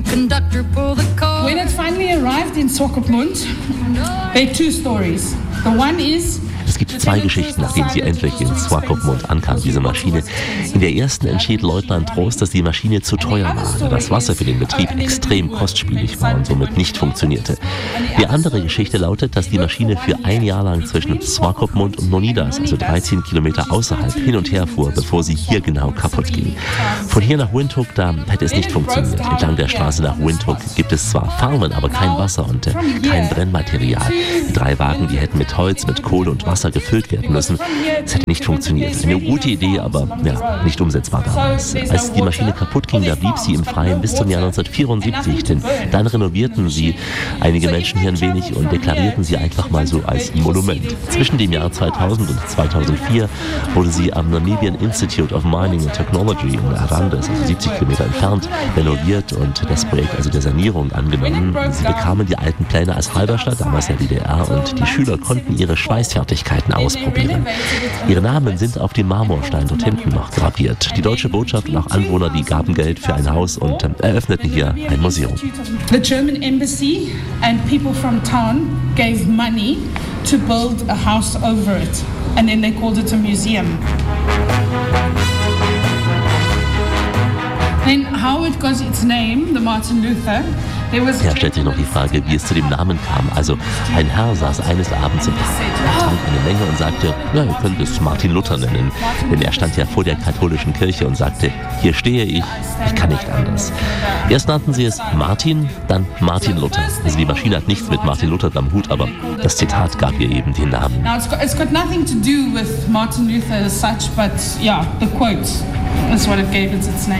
Conductor, pull the car. When it finally arrived in Swakopmund, there are two stories. The one is... Es gibt zwei Geschichten, nachdem sie endlich in Swakopmund ankam, diese Maschine. In der ersten entschied Leutnant Trost, dass die Maschine zu teuer war, da das Wasser für den Betrieb extrem kostspielig war und somit nicht funktionierte. Die andere Geschichte lautet, dass die Maschine für ein Jahr lang zwischen Swakopmund und Monidas, also 13 Kilometer außerhalb, hin und her fuhr, bevor sie hier genau kaputt ging. Von hier nach Windhoek, da hätte es nicht funktioniert. Entlang der Straße nach Windhoek gibt es zwar Farmen, aber kein Wasser und kein Brennmaterial. Die 3 Wagen, die hätten mit Holz, mit Kohle und Wasser gefüllt werden müssen. Es hätte nicht funktioniert. Eine gute Idee, aber ja, nicht umsetzbar damals. Als die Maschine kaputt ging, da blieb sie im Freien bis zum Jahr 1974, denn dann renovierten sie einige Menschen hier ein wenig und deklarierten sie einfach mal so als Monument. Zwischen dem Jahr 2000 und 2004 wurde sie am Namibian Institute of Mining and Technology in Arandes, also 70 Kilometer entfernt, renoviert und das Projekt also der Sanierung angenommen. Sie bekamen die alten Pläne als Halberstadt, damals der DDR, und die Schüler konnten ihre Schweißfertigkeiten ausprobieren. Ihre Namen sind auf dem Marmorstein dort hinten noch graviert. Die deutsche Botschaft und auch Anwohner, die gaben Geld für ein Haus und eröffneten hier ein Museum. The German embassy and people from town gave money to build a house over it, and then they called it a museum. Then how it got its name, the Martin Luther. Ja, stellt sich noch die Frage, wie es zu dem Namen kam. Also ein Herr saß eines Abends im Park, trank eine Menge und sagte, ja, ihr könnt es Martin Luther nennen. Denn er stand ja vor der katholischen Kirche und sagte, hier stehe ich kann nicht anders. Erst nannten sie es Martin, dann Martin Luther. Also die Maschine hat nichts mit Martin Luther am Hut, aber das Zitat gab ihr eben den Namen. Now it's got nothing to do with Martin Luther as such, but yeah, the quote is what it gave it its name.